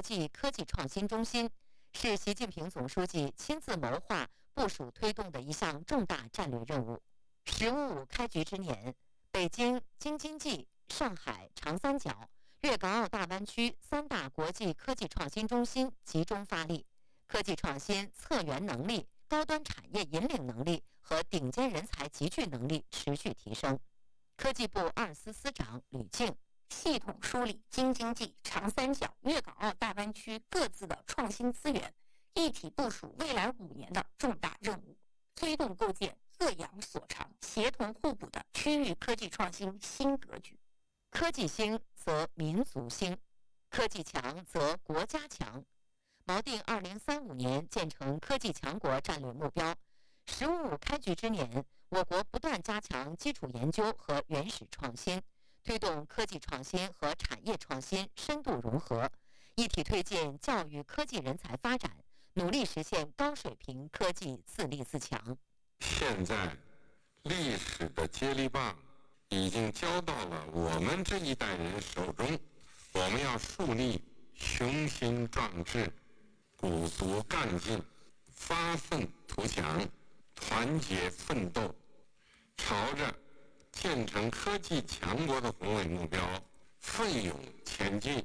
际科技创新中心，是习近平总书记亲自谋划、部署推动的一项重大战略任务。“十五五”开局之年，北京、京津冀、上海、长三角、粤港澳大湾区3大国际科技创新中心集中发力，科技创新策源能力、高端产业引领能力和顶尖人才集聚能力持续提升。科技部2司司长吕静系统梳理京津冀、长三角、粤港澳大湾区各自的创新资源，一体部署未来5年的重大任务，推动构建各养所长、协同互补的区域科技创新新格局。 科技兴则民族兴，科技强则国家强。锚定2035年建成科技强国战略目标。“十五五”开局之年，我国不断加强基础研究和原始创新，推动科技创新和产业创新深度融合，一体推进教育科技人才发展，努力实现高水平科技自立自强。 现在，历史的接力棒已经交到了我们这一代人手中，我们要树立雄心壮志、鼓足干劲、发愤图强、团结奋斗，朝着建成科技强国的宏伟目标奋勇前进。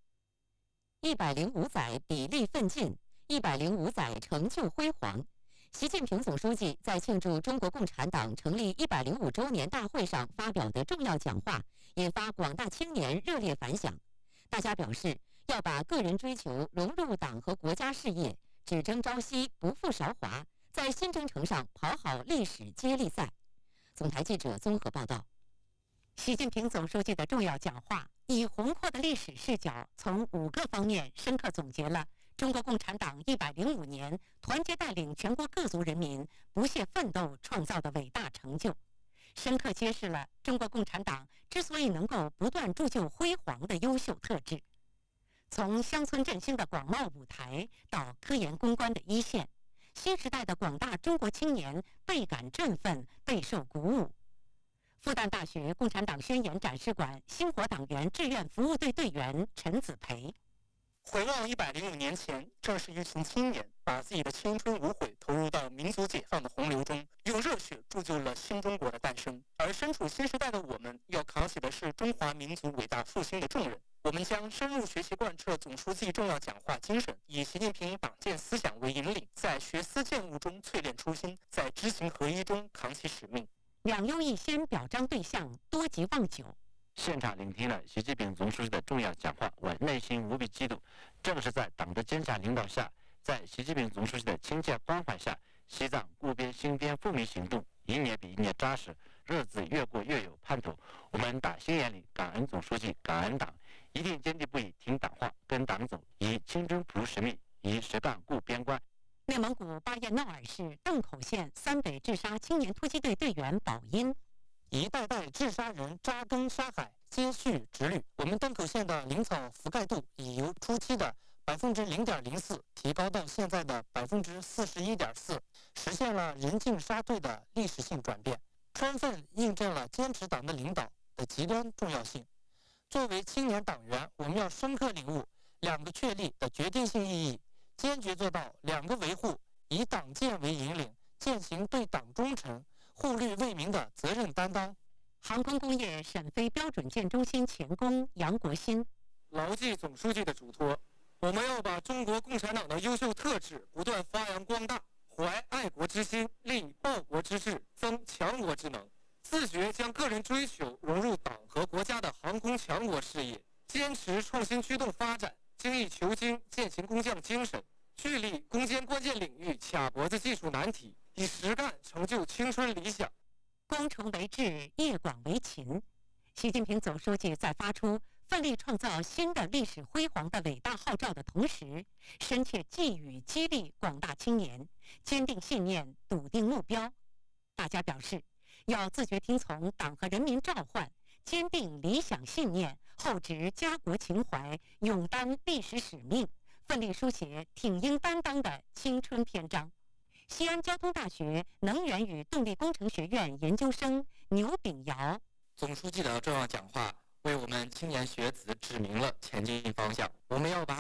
105载砥砺奋进，105载成就辉煌。习近平总书记在庆祝中国共产党成立105周年大会上发表的重要讲话，引发广大青年热烈反响。大家表示，要把个人追求融入党和国家事业，只争朝夕，不负韶华，在新征程上跑好历史接力赛。总台记者综合报道。 习近平总书记的重要讲话，以宏阔的历史视角，从5个方面深刻总结了中国共产党105年团结带领全国各族人民不懈奋斗创造的伟大成就，深刻揭示了中国共产党之所以能够不断铸就辉煌的优秀特质。从乡村振兴的广袤舞台到科研攻关的一线，新时代的广大中国青年倍感振奋，备受鼓舞。复旦大学共产党宣言展示馆星火党员志愿服务队队员陈子培： 回望105年前，正是一群青年把自己的青春无悔投入到民族解放的洪流中，用热血铸就了新中国的诞生。而身处新时代的我们，要扛起的是中华民族伟大复兴的重任。我们将深入学习贯彻总书记重要讲话精神，以习近平党建思想为引领，在学思践悟中淬炼初心，在知行合一中扛起使命。 2优1先表彰对象多吉望九。 现场聆听了习近平总书记的重要讲话，我内心无比激动。正是在党的坚强领导下，在习近平总书记的亲切关怀下，西藏固边新边富民行动一年比一年扎实，日子越过越有盼头。我们打心眼里感恩总书记，感恩党，一定坚定不移听党话，跟党走，以青春普使命，以实干固边关。 内蒙古巴彦淖尔市邓口县三北治沙青年突击队队员宝音： 一代代治沙人扎根沙海，接续直旅。我们邓口县的林草覆盖度已由初期的0.04%提高到现在的41.4%，实现了人进沙退的历史性转变，充分印证了坚持党的领导的极端重要性。作为青年党员，我们要深刻领悟2个确立的决定性意义，坚决做到2个维护，以党建为引领，践行对党忠诚、护绿为民的责任担当。 航空工业沈飞标准建中心前工杨国新： 牢记总书记的嘱托，我们要把中国共产党的优秀特质不断发扬光大，怀爱国之心，立报国之志，增强国之能，自觉将个人追求融入党和国家的航空强国事业，坚持创新驱动发展，精益求精，践行工匠精神，聚力攻坚关键领域卡脖子技术难题，以实干成就青春理想。 攻城为治，业广为勤。习近平总书记在发出奋力创造新的历史辉煌的伟大号召的同时，深切寄语激励广大青年坚定信念，笃定目标。大家表示，要自觉听从党和人民召唤，坚定理想信念，厚植家国情怀，勇担历史使命，奋力书写挺膺担当的青春篇章。西安交通大学能源与动力工程学院研究生牛炳尧： 总书记的重要讲话为我们青年学子指明了前进方向，我们要把